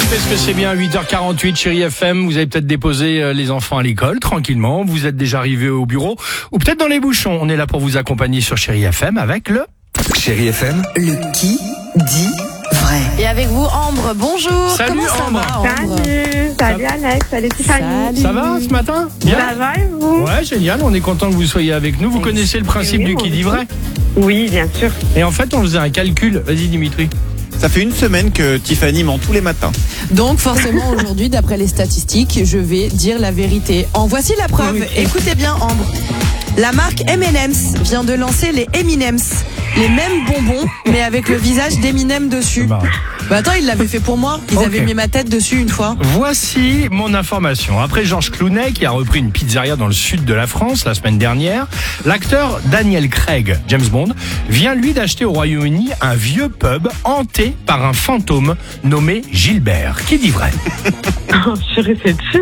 parce que c'est bien 8h48, Chérie FM. Vous avez peut-être déposé les enfants à l'école tranquillement. Vous êtes déjà arrivé au bureau ou peut-être dans les bouchons. On est là pour vous accompagner sur Chérie FM avec le Chérie FM. Le qui dit vrai. Et avec vous, Ambre, bonjour. Salut, Comment ça Ambre. va, Ambre? Salut Alex, salut Tiffany. Ça va ce matin? Ça va et vous? Ouais, génial. On est content que vous soyez avec nous. Vous connaissez le principe du qui dit vrai? Oui, bien sûr. Et en fait, on faisait un calcul. Vas-y, Dimitri. Ça fait une semaine que Tiffany ment tous les matins. Donc forcément aujourd'hui, d'après les statistiques, je vais dire la vérité. En voici la preuve. Écoutez bien, Ambre. La marque M&M's vient de lancer les M&M's. Les mêmes bonbons, mais avec le visage d'Eminem dessus. Bah attends, ils l'avaient fait pour moi. Ils avaient mis ma tête dessus une fois. Voici mon information. Après Georges Clooney, qui a repris une pizzeria dans le sud de la France la semaine dernière, l'acteur Daniel Craig, James Bond, vient lui d'acheter au Royaume-Uni un vieux pub hanté par un fantôme nommé Gilbert. Qui dit vrai? Oh, je suis dur.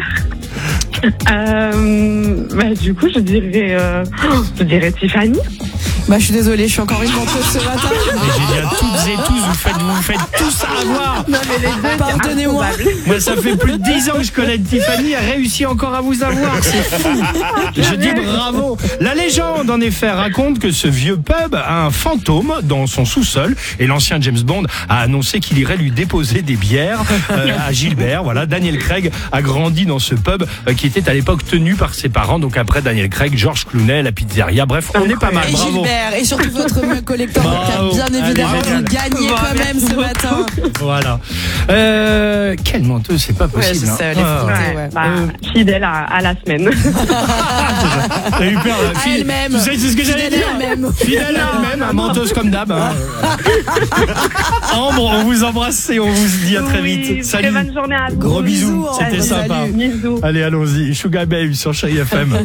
Du coup, je dirais Tiffany. Bah je suis désolée, je suis encore une menteuse ce matin. Mais j'ai dit à toutes et tous, vous faites tout ça avoir. Non, mais les deux, Pardonnez-moi. Moi, ça fait plus de 10 ans que je connais Tiffany, elle réussit encore à vous avoir, c'est fou. Je dis bravo. La légende, en effet, raconte que ce vieux pub a un fantôme dans son sous-sol et l'ancien James Bond a annoncé qu'il irait lui déposer des bières à Gilbert. Voilà, Daniel Craig a grandi dans ce pub qui était à l'époque tenu par ses parents. Donc après Daniel Craig, Georges Clooney, la pizzeria. Bref, on est pas mal. Et Bravo. Gilbert, et surtout votre mug collector qui a bien évidemment Allez, dû gagner quand même ce matin. Voilà. Quelle menteuse, c'est pas possible. Ouais, je sais, hein. elle est foutée, ouais. Fidèle à la semaine. T'as eu peur. À elle-même. Tu sais, c'est ce que j'allais Fidèle dire. à elle-même. Fidèle à elle-même, menteuse comme d'hab. Hein. Ambre, on vous embrasse et on vous dit à très vite. Oui, Salut. très bonne journée à tous. Gros bisous, Bisous, c'était Ambre, sympa. salut. Bisous. Allez, allons-y. Sugar Babe sur Chérie FM.